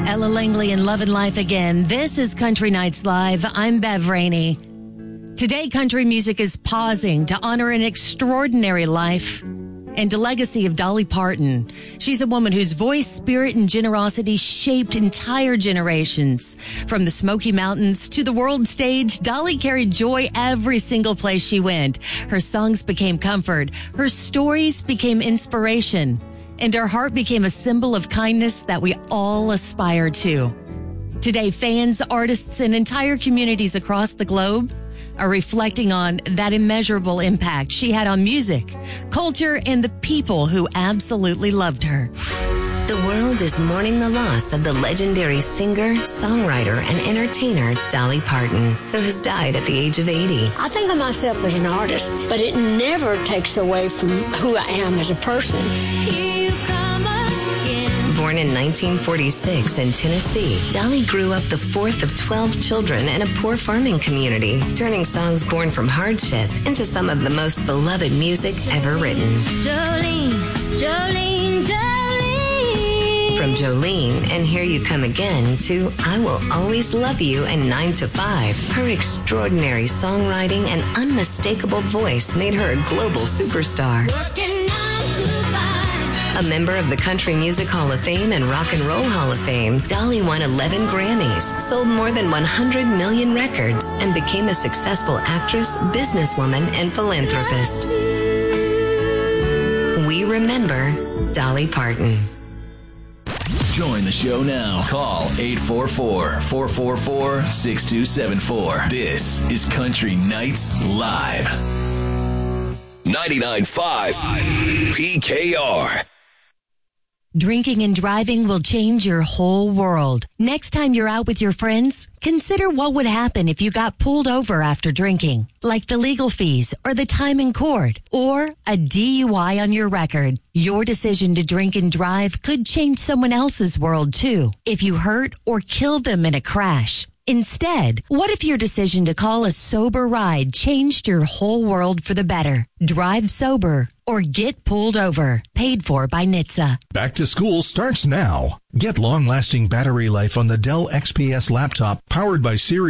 Ella Langley and Love and Life again. This is Country Nights Live. I'm Bev Rainey. Today, country music is pausing to honor an extraordinary life and a legacy of Dolly Parton. She's a woman whose voice, spirit, and generosity shaped entire generations. From the Smoky Mountains to the world stage, Dolly carried joy every single place she went. Her songs became comfort. Her stories became inspiration. And her heart became a symbol of kindness that we all aspire to. Today, fans, artists, and entire communities across the globe are reflecting on that immeasurable impact she had on music, culture, and the people who absolutely loved her. The world is mourning the loss of the legendary singer, songwriter, and entertainer Dolly Parton, who has died at the age of 80. I think of myself as an artist, but it never takes away from who I am as a person. Here you come again. Born in 1946 in Tennessee, Dolly grew up the fourth of 12 children in a poor farming community, turning songs born from hardship into some of the most beloved music ever written. Jolene, Jolene, Jolene. From Jolene and Here You Come Again to I Will Always Love You and 9 to 5, her extraordinary songwriting and unmistakable voice made her a global superstar. Working 9 to 5. A member of the Country Music Hall of Fame and Rock and Roll Hall of Fame, Dolly won 11 Grammys, sold more than 100 million records, and became a successful actress, businesswoman, and philanthropist. We remember Dolly Parton. Join the show now. Call 844-444-6274. This is Country Nights Live. 99.5 PKR. Drinking and driving will change your whole world. Next time you're out with your friends, consider what would happen if you got pulled over after drinking, like the legal fees or the time in court or a DUI on your record. Your decision to drink and drive could change someone else's world too, if you hurt or kill them in a crash. Instead, what if your decision to call a sober ride changed your whole world for the better? Drive sober or get pulled over. Paid for by NHTSA. Back to school starts now. Get long-lasting battery life on the Dell XPS laptop powered by Siri.